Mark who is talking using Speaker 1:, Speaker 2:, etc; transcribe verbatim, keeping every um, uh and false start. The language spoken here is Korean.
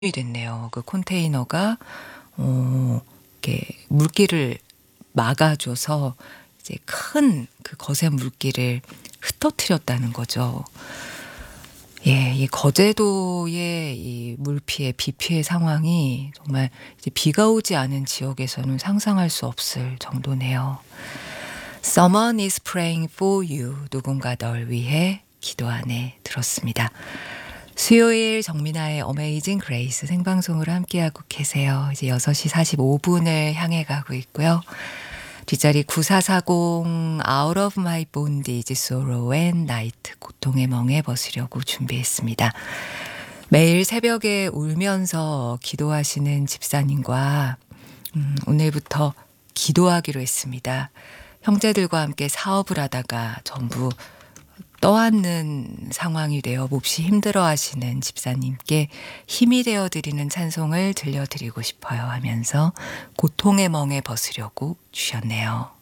Speaker 1: 이 됐네요. 그 컨테이너가 어 이렇게 물기를 막아 줘서 이제 큰 그 거센 물기를 흩어뜨렸다는 거죠. 예. 이 거제도의 이 물 피해, 비 피해 상황이 정말 이제 비가 오지 않은 지역에서는 상상할 수 없을 정도네요. Someone is praying for you. 누군가 널 위해 기도하네 들었습니다. 수요일 정민아의 어메이징 그레이스 생방송으로 함께하고 계세요. 이제 여섯 시 사십오 분을 향해 가고 있고요. 뒷자리 구사사공 Out of my bondage, sorrow and night. 고통의 멍에 벗으려고 준비했습니다. 매일 새벽에 울면서 기도하시는 집사님과 음 오늘부터 기도하기로 했습니다. 형제들과 함께 사업을 하다가 전부 떠안는 상황이 되어 몹시 힘들어하시는 집사님께 힘이 되어 드리는 찬송을 들려드리고 싶어요 하면서 고통의 멍에 벗으려고 주셨네요.